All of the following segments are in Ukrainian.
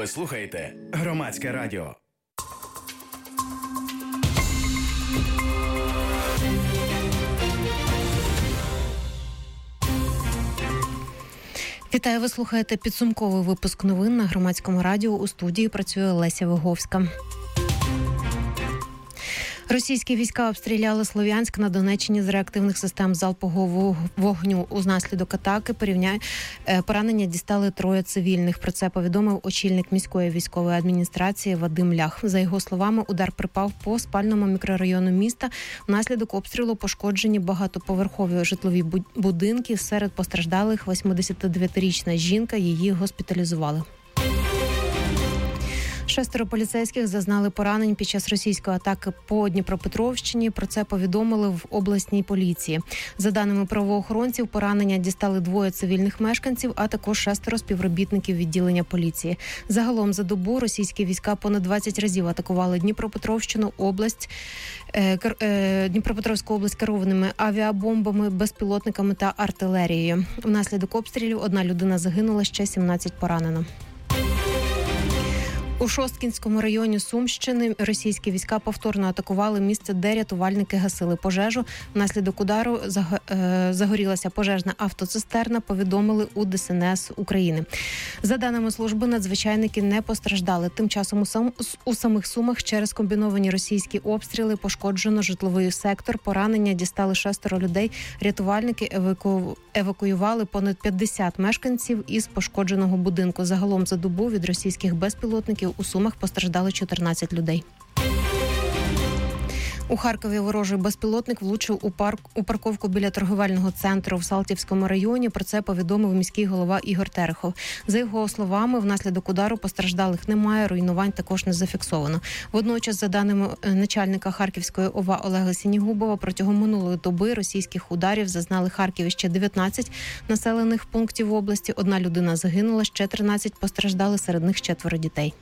Ви слухаєте Громадське радіо. Вітаю, ви слухаєте підсумковий випуск новин на Громадському радіо. У студії працює Леся Виговська. Російські війська обстріляли Слов'янськ на Донеччині з реактивних систем залпового вогню. Унаслідок атаки поранення дістали 3 цивільних. Про це повідомив очільник міської військової адміністрації Вадим Лях. За його словами, удар припав по спальному мікрорайону міста. Внаслідок обстрілу пошкоджені багатоповерхові житлові будинки. Серед постраждалих 89-річна жінка, її госпіталізували. 6 поліцейських зазнали поранень під час російської атаки по Дніпропетровщині. Про це повідомили в обласній поліції. За даними правоохоронців, поранення дістали 2 цивільних мешканців, а також 6 співробітників відділення поліції. Загалом за добу російські війська понад 20 разів атакували Дніпропетровську область керованими авіабомбами, безпілотниками та артилерією. Внаслідок обстрілів 1 людина загинула, ще 17 поранено. У Шосткінському районі Сумщини російські війська повторно атакували місце, де рятувальники гасили пожежу. Внаслідок удару загорілася пожежна автоцистерна, повідомили у ДСНС України. За даними служби, надзвичайники не постраждали. Тим часом у самих Сумах через комбіновані російські обстріли пошкоджено житловий сектор. Поранення дістали 6 людей. Рятувальники евакуювали понад 50 мешканців із пошкодженого будинку. Загалом за добу від російських безпілотників у Сумах постраждали 14 людей. У Харкові ворожий безпілотник влучив у парковку біля торговельного центру в Салтівському районі. Про це повідомив міський голова Ігор Терехов. За його словами, внаслідок удару постраждалих немає, руйнувань також не зафіксовано. Водночас, за даними начальника Харківської ОВА Олега Сінігубова, протягом минулої доби російських ударів зазнали Харків ще 19 населених пунктів області. 1 людина загинула, ще 13 постраждали, серед них 4 дітей.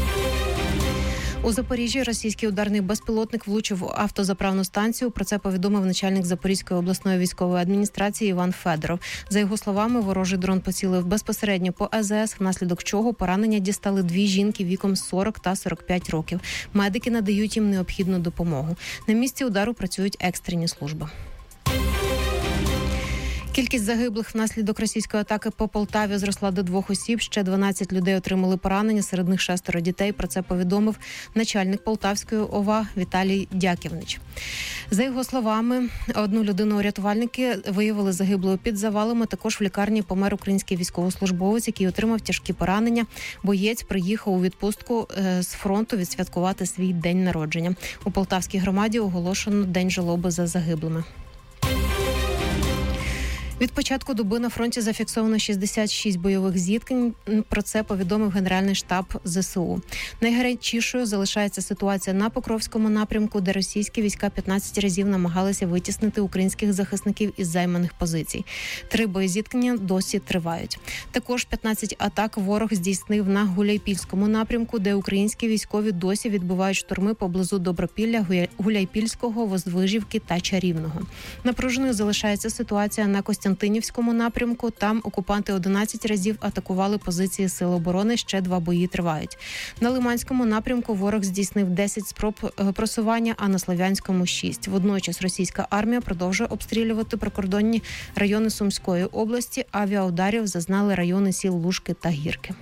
У Запоріжжі російський ударний безпілотник влучив в автозаправну станцію. Про це повідомив начальник Запорізької обласної військової адміністрації Іван Федоров. За його словами, ворожий дрон поцілив безпосередньо по АЗС, внаслідок чого поранення дістали 2 жінки віком 40 та 45 років. Медики надають їм необхідну допомогу. На місці удару працюють екстрені служби. Кількість загиблих внаслідок російської атаки по Полтаві зросла до 2 осіб. Ще 12 людей отримали поранення, серед них 6 дітей. Про це повідомив начальник Полтавської ОВА Віталій Дяківнич. За його словами, 1 людину рятувальники виявили загиблою під завалами. Також в лікарні помер український військовослужбовець, який отримав тяжкі поранення. Боєць приїхав у відпустку з фронту відсвяткувати свій день народження. У Полтавській громаді оголошено День жалоби за загиблими. Від початку доби на фронті зафіксовано 66 бойових зіткнень. Про це повідомив Генеральний штаб ЗСУ. Найгарячішою залишається ситуація на Покровському напрямку, де російські війська 15 разів намагалися витіснити українських захисників із займаних позицій. 3 боєзіткнення досі тривають. Також 15 атак ворог здійснив на Гуляйпільському напрямку, де українські військові досі відбивають штурми поблизу Добропілля, Гуляйпільського, Воздвижівки та Чарівного. Напруженою залишається ситуація на Костянтинівському напрямку. Там окупанти 11 разів атакували позиції Сил оборони, ще 2 бої тривають. На Лиманському напрямку ворог здійснив 10 спроб просування, а на Слов'янському – 6. Водночас російська армія продовжує обстрілювати прикордонні райони Сумської області. Авіаударів зазнали райони сіл Лужки та Гірки.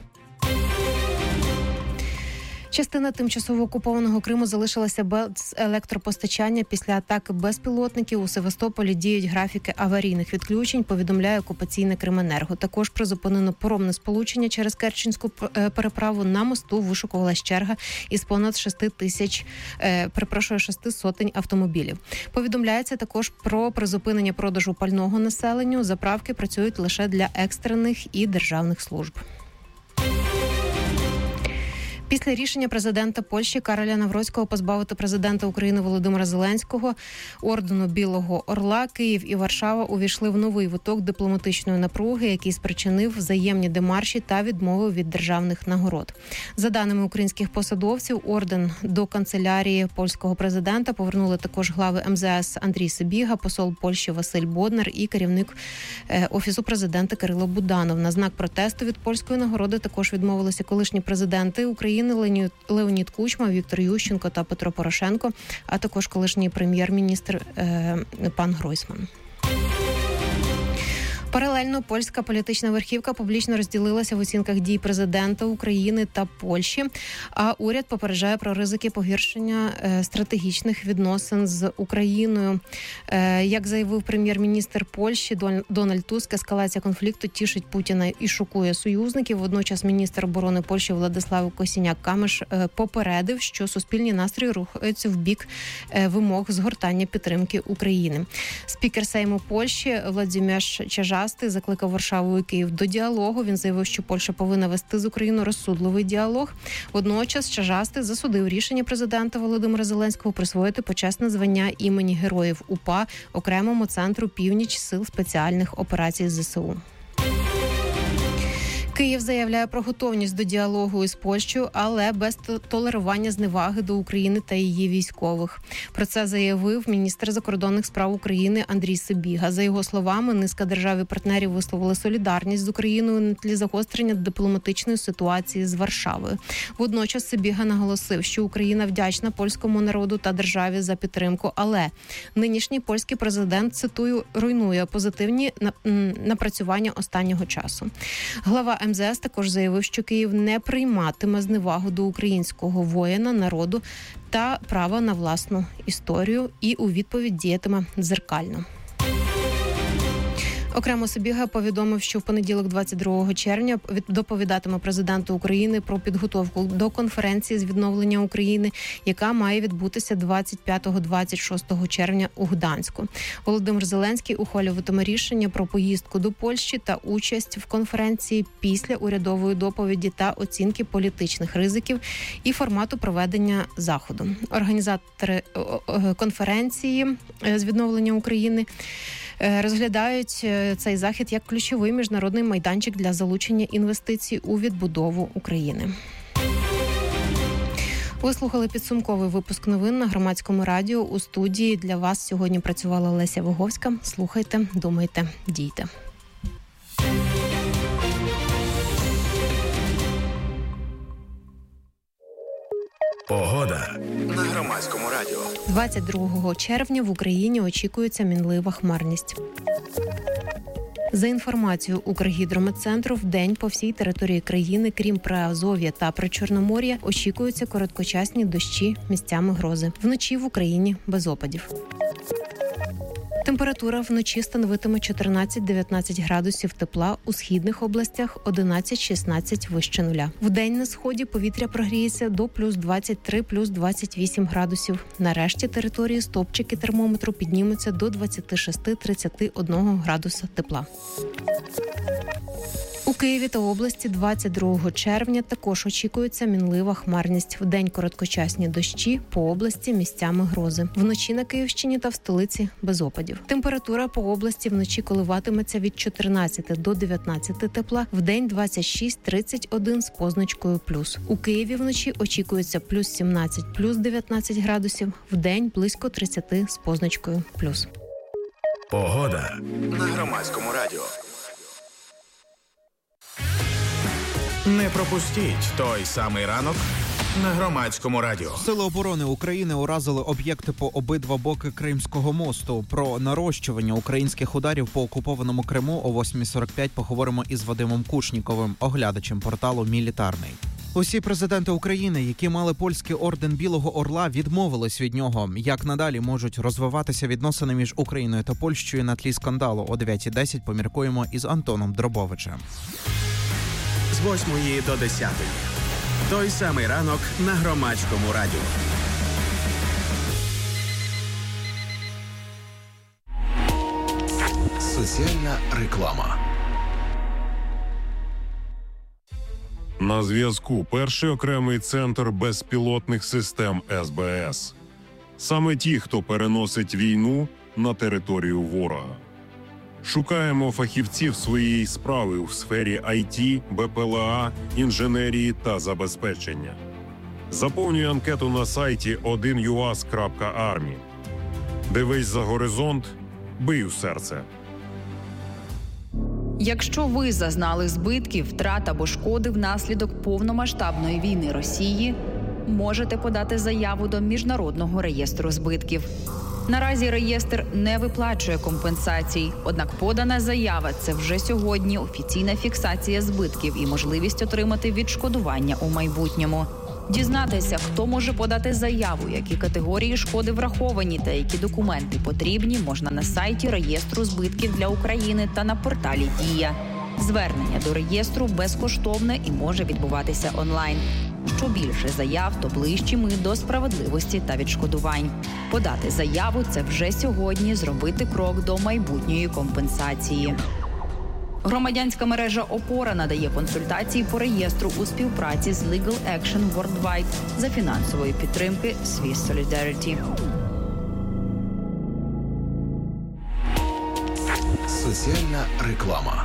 Частина тимчасово окупованого Криму залишилася без електропостачання після атаки безпілотників. У Севастополі діють графіки аварійних відключень, повідомляє окупаційне Крименерго. Також призупинено паромне сполучення через Керченську переправу. На мосту вишукувалась черга із понад 6 сотень автомобілів. Повідомляється також про призупинення продажу пального населенню. Заправки працюють лише для екстрених і державних служб. Після рішення президента Польщі Кароля Навроцького позбавити президента України Володимира Зеленського ордену Білого Орла, Київ і Варшава увійшли в новий виток дипломатичної напруги, який спричинив взаємні демарші та відмови від державних нагород. За даними українських посадовців, орден до канцелярії польського президента повернули також глави МЗС Андрій Сибіга, посол Польщі Василь Боднар і керівник Офісу президента Кирило Буданов. На знак протесту від польської нагороди також відмовилися колишні президенти України Леонід Кучма, Віктор Ющенко та Петро Порошенко, а також колишній прем'єр-міністр пан Гройсман. Паралельно польська політична верхівка публічно розділилася в оцінках дій президента України та Польщі, а уряд попереджає про ризики погіршення стратегічних відносин з Україною. Як заявив прем'єр-міністр Польщі Дональд Туск, ескалація конфлікту тішить Путіна і шокує союзників. Водночас міністр оборони Польщі Владислав Косіняк-Камиш попередив, що суспільні настрої рухаються в бік вимог згортання підтримки України. Спікер Сейму Польщі Владзіміш Чажастий закликав Варшаву і Київ до діалогу. Він заявив, що Польща повинна вести з Україною розсудливий діалог. Водночас Чажастий засудив рішення президента Володимира Зеленського присвоїти почесне звання імені Героїв УПА окремому центру «Північ» Сил спеціальних операцій ЗСУ. Київ заявляє про готовність до діалогу із Польщею, але без толерування зневаги до України та її військових. Про це заявив міністр закордонних справ України Андрій Сибіга. За його словами, низка держав і партнерів висловили солідарність з Україною на тлі загострення дипломатичної ситуації з Варшавою. Водночас Сибіга наголосив, що Україна вдячна польському народу та державі за підтримку, але нинішній польський президент, цитую, руйнує позитивні напрацювання останнього часу. Глава МЗС також заявив, що Київ не прийматиме зневагу до українського воїна, народу та права на власну історію і у відповідь діятиме дзеркально. Окремо Сибіга повідомив, що в понеділок 22 червня доповідатиме президенту України про підготовку до конференції з відновлення України, яка має відбутися 25-26 червня у Гданську. Володимир Зеленський ухвалюватиме рішення про поїздку до Польщі та участь в конференції після урядової доповіді та оцінки політичних ризиків і формату проведення заходу. Організатори конференції з відновлення України розглядають цей захід як ключовий міжнародний майданчик для залучення інвестицій у відбудову України. Ви слухали підсумковий випуск новин на Громадському радіо. У студії для вас сьогодні працювала Леся Виговська. Слухайте, думайте, дійте. Погода на Громадському радіо. 22 червня в Україні очікується мінлива хмарність. За інформацією Укргідрометцентру, вдень по всій території країни, крім Приазов'я та Причорномор'я, очікуються короткочасні дощі, місцями грози. Вночі в Україні без опадів. Температура вночі становитиме 14-19 градусів тепла, у східних областях 11-16 вище нуля. Вдень на сході повітря прогріється до плюс 23, плюс 28 градусів. На решті території стовпчики термометру піднімуться до 26-31 градуса тепла. У Києві та області 22 червня також очікується мінлива хмарність. Вдень короткочасні дощі, по області місцями грози. Вночі на Київщині та в столиці без опадів. Температура по області вночі коливатиметься від 14 до 19 тепла, вдень 26-31 з позначкою плюс. У Києві вночі очікується плюс 17, плюс 19 градусів, вдень близько 30 з позначкою плюс. Погода на Громадському радіо. Не пропустіть той самий ранок на Громадському радіо. Сили оборони України уразили об'єкти по обидва боки Кримського мосту. Про нарощування українських ударів по окупованому Криму о 8:45 поговоримо із Вадимом Кушніковим, оглядачем порталу «Мілітарний». Усі президенти України, які мали польський орден Білого Орла, відмовились від нього. Як надалі можуть розвиватися відносини між Україною та Польщею на тлі скандалу? О 9:10 поміркуємо із Антоном Дробовичем. З 8 до 10. Той самий ранок на Громадському радіо. Соціальна реклама. На зв'язку перший окремий центр безпілотних систем СБС. Саме ті, хто переносить війну на територію ворога. Шукаємо фахівців своєї справи у сфері IT, БПЛА, інженерії та забезпечення. Заповнюй анкету на сайті 1uas.army. Дивись за горизонт, бий у серце. Якщо ви зазнали збитків, втрат або шкоди внаслідок повномасштабної війни Росії, можете подати заяву до Міжнародного реєстру збитків. Наразі реєстр не виплачує компенсацій, однак подана заява – це вже сьогодні офіційна фіксація збитків і можливість отримати відшкодування у майбутньому. Дізнатися, хто може подати заяву, які категорії шкоди враховані та які документи потрібні, можна на сайті реєстру збитків для України та на порталі «Дія». Звернення до реєстру безкоштовне і може відбуватися онлайн. Що більше заяв, то ближчі ми до справедливості та відшкодувань. Подати заяву – це вже сьогодні зробити крок до майбутньої компенсації. Громадянська мережа «Опора» надає консультації по реєстру у співпраці з Legal Action Worldwide за фінансової підтримки Swiss Solidarity. Соціальна реклама.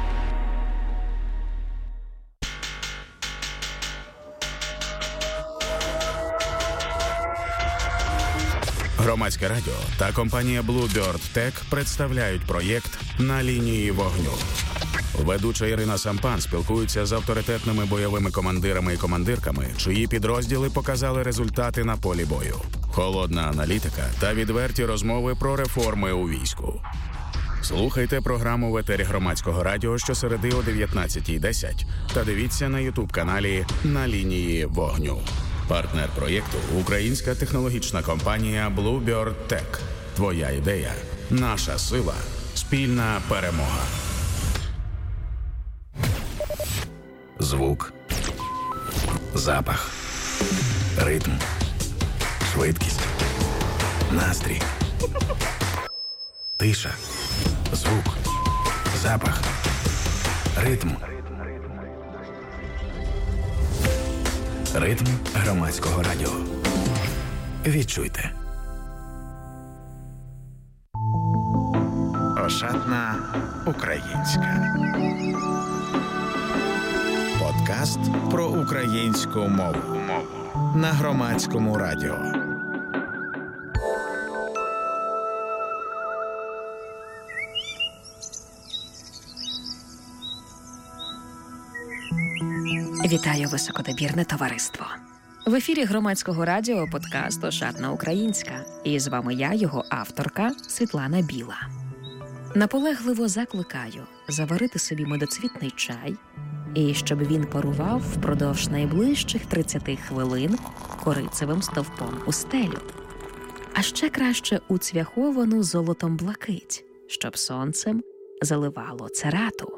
Громадське радіо та компанія Bluebird Tech представляють проєкт «На лінії вогню». Ведуча Ірина Сампан спілкується з авторитетними бойовими командирами і командирками, чиї підрозділи показали результати на полі бою. Холодна аналітика та відверті розмови про реформи у війську. Слухайте програму в етері Громадського радіо щосереди о 19:10 та дивіться на ютуб-каналі «На лінії вогню». Партнер проєкту – українська технологічна компанія Bluebird Tech. Твоя ідея – наша сила. Спільна перемога. Звук, запах, ритм, швидкість, настрій, тиша, звук, запах, ритм. Ритм Громадського радіо. Відчуйте. Ошатна українська. Подкаст про українську мову на Громадському радіо. Вітаю високодобірне товариство. В ефірі Громадського радіо подкаст «Ошатна українська». І з вами я, його авторка Світлана Біла. Наполегливо закликаю заварити собі медоцвітний чай і щоб він парував впродовж найближчих 30 хвилин корицевим стовпом у стелю. А ще краще у цвяховану золотом блакить, щоб сонцем заливало церату.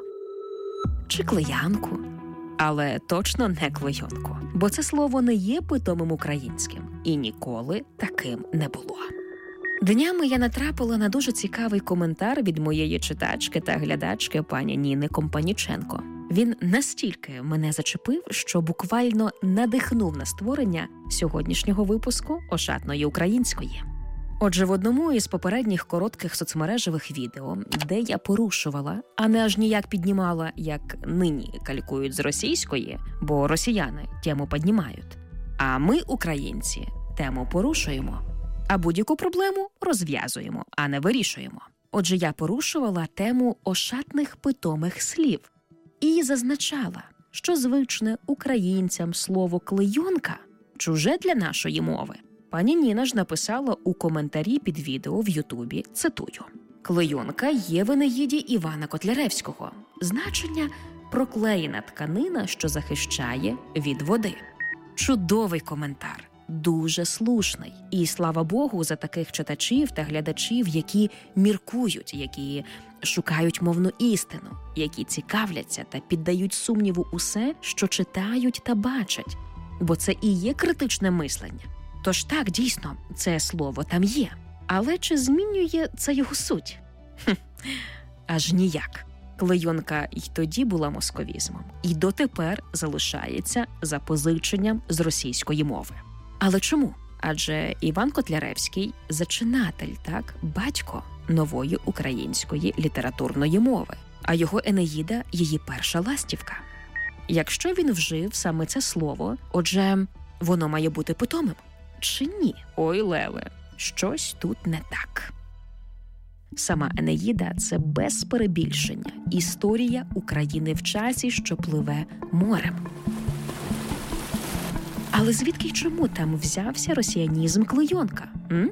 Чи клеянку. Але точно не клейонку, бо це слово не є питомим українським і ніколи таким не було. Днями я натрапила на дуже цікавий коментар від моєї читачки та глядачки пані Ніни Компаніченко. Він настільки мене зачепив, що буквально надихнув на створення сьогоднішнього випуску «Ошатної української». Отже, в одному із попередніх коротких соцмережевих відео, де я порушувала, а не аж ніяк піднімала, як нині калькують з російської, бо росіяни тему піднімають, а ми, українці, тему порушуємо, а будь-яку проблему розв'язуємо, а не вирішуємо. Отже, я порушувала тему ошатних питомих слів і зазначала, що звичне українцям слово «клейонка» чуже для нашої мови. Пані Ніна ж написала у коментарі під відео в Ютубі, цитую: «Клейонка є в Енеїді Івана Котляревського. Значення – проклеєна тканина, що захищає від води». Чудовий коментар, дуже слушний. І слава Богу за таких читачів та глядачів, які міркують, які шукають мовну істину, які цікавляться та піддають сумніву усе, що читають та бачать. Бо це і є критичне мислення. Тож так, дійсно, це слово там є. Але чи змінює це його суть? Аж ніяк. Клейонка й тоді була московізмом, і дотепер залишається запозиченням з російської мови. Але чому? Адже Іван Котляревський – зачинатель, так, батько нової української літературної мови, а його «Енеїда» – її перша ластівка. Якщо він вжив саме це слово, отже, воно має бути питомим. Чи ні? Ой, Леле, щось тут не так. Сама «Енеїда» – це без перебільшення історія України в часі, що пливе морем. Але звідки й чому там взявся росіянізм Клейонка?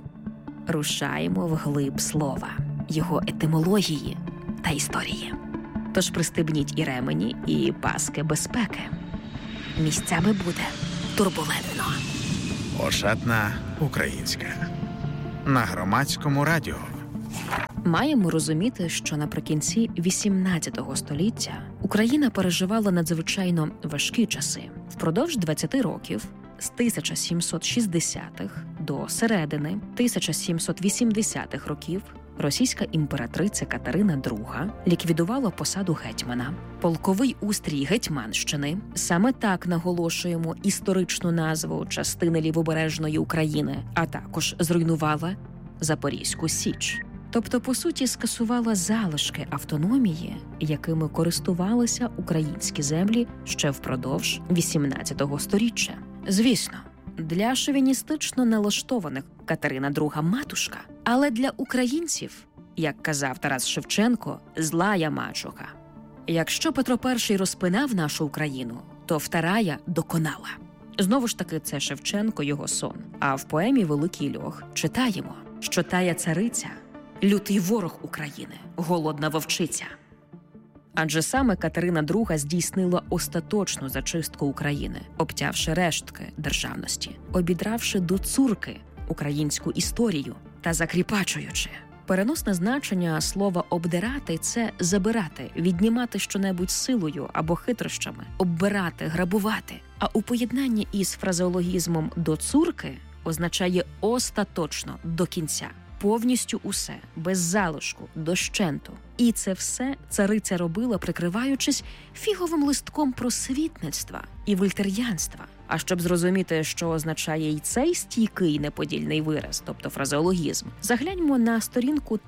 Рушаємо вглиб слова, його етимології та історії. Тож пристебніть і ремені, і паски безпеки. Місцями буде турбулентно. Ошатна українська. На Громадському радіо. Маємо розуміти, що наприкінці XVIII століття Україна переживала надзвичайно важкі часи. Впродовж 20 років, з 1760-х до середини 1780-х років, російська імператриця Катерина II ліквідувала посаду гетьмана, полковий устрій Гетьманщини, саме так наголошуємо історичну назву частини лівобережної України, а також зруйнувала Запорізьку Січ. Тобто, по суті, скасувала залишки автономії, якими користувалися українські землі ще впродовж XVIII сторіччя. Звісно, для шовіністично налаштованих Катерина II матушка, але для українців, як казав Тарас Шевченко, злая мачуха. Якщо Петро І розпинав нашу Україну, то вторая доконала. Знову ж таки, це Шевченко, його сон. А в поемі «Великий льох» читаємо, що тая цариця – лютий ворог України, голодна вовчиця. Адже саме Катерина II здійснила остаточну зачистку України, обтявши рештки державності, обідравши до цурки українську історію та закріпачуючи. Переносне значення слова «обдирати» – це забирати, віднімати щонебудь силою або хитрощами, оббирати, грабувати. А у поєднанні із фразеологізмом «до цурки» означає остаточно, до кінця. Повністю усе, без залишку, дощенту. І це все цариця робила, прикриваючись фіговим листком просвітництва і вольтер'янства. А щоб зрозуміти, що означає й цей стійкий неподільний вираз, тобто фразеологізм, загляньмо на сторінку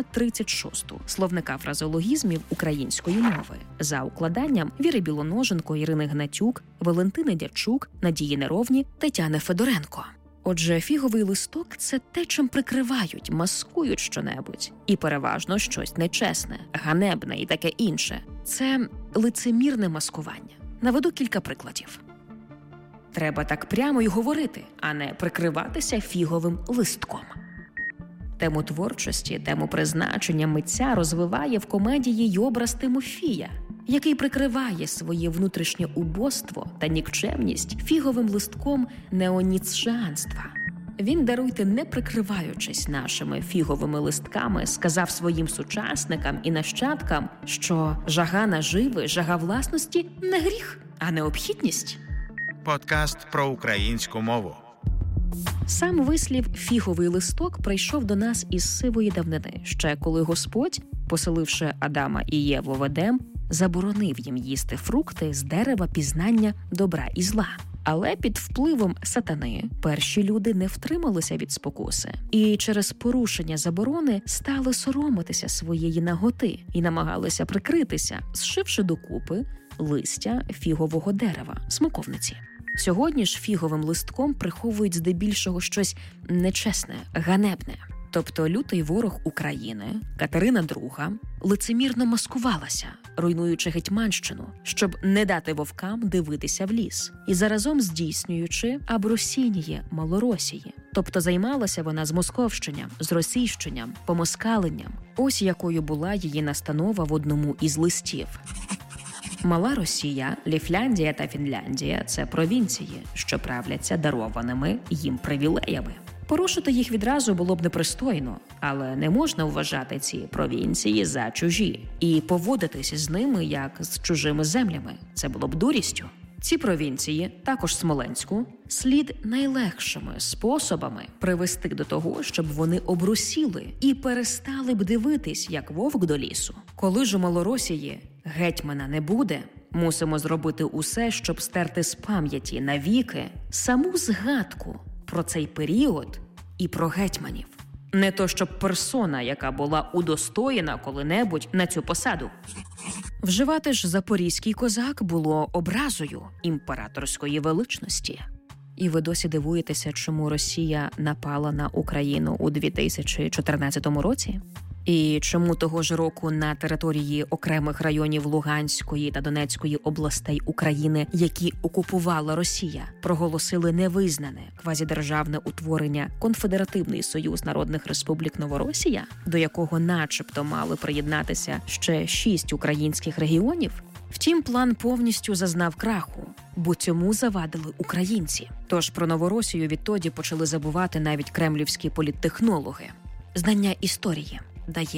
336 словника фразеологізмів української мови за укладанням Віри Білоноженко, Ірини Гнатюк, Валентини Дячук, Надії Неровні, Тетяни Федоренко. Отже, фіговий листок – це те, чим прикривають, маскують щонебудь. І переважно щось нечесне, ганебне і таке інше. Це лицемірне маскування. Наведу кілька прикладів. Треба так прямо й говорити, а не прикриватися фіговим листком. Тему творчості, тему призначення митця розвиває в комедії й образ Тимофія, який прикриває своє внутрішнє убоство та нікчемність фіговим листком неоніцшеанства. Він, даруйте, не прикриваючись нашими фіговими листками, сказав своїм сучасникам і нащадкам, що жага наживи, жага власності – не гріх, а необхідність. Подкаст про українську мову. Сам вислів «фіговий листок» прийшов до нас із сивої давнини, ще коли Господь, поселивши Адама і Єву в Едем, заборонив їм їсти фрукти з дерева пізнання добра і зла. Але під впливом сатани перші люди не втрималися від спокуси і через порушення заборони стали соромитися своєї наготи і намагалися прикритися, зшивши докупи листя фігового дерева, смоковниці. Сьогодні ж фіговим листком приховують здебільшого щось нечесне, ганебне. Тобто лютий ворог України, Катерина II, лицемірно маскувалася, руйнуючи Гетьманщину, щоб не дати вовкам дивитися в ліс, і заразом здійснюючи абросініє Малоросії. Тобто займалася вона змосковщенням, зросійщенням, помоскаленням. Ось якою була її настанова в одному із листів. Мала Росія, Ліфляндія та Фінляндія – це провінції, що правляться дарованими їм привілеями. Порушити їх відразу було б непристойно, але не можна вважати ці провінції за чужі і поводитися з ними як з чужими землями. Це було б дурістю. Ці провінції, також Смоленську, слід найлегшими способами привести до того, щоб вони обрусіли і перестали б дивитись, як вовк до лісу. Коли ж у Малоросії гетьмана не буде, мусимо зробити усе, щоб стерти з пам'яті навіки саму згадку про цей період і про гетьманів. Не то щоб персона, яка була удостоєна коли-небудь на цю посаду. Вживати ж запорізький козак було образою імператорської величності. І ви досі дивуєтеся, чому Росія напала на Україну у 2014 році? І чому того ж року на території окремих районів Луганської та Донецької областей України, які окупувала Росія, проголосили невизнане квазідержавне утворення Конфедеративний Союз Народних Республік Новоросія, до якого начебто мали приєднатися ще 6 українських регіонів? Втім, план повністю зазнав краху, бо цьому завадили українці. Тож про Новоросію відтоді почали забувати навіть кремлівські політтехнологи. Знання історії дає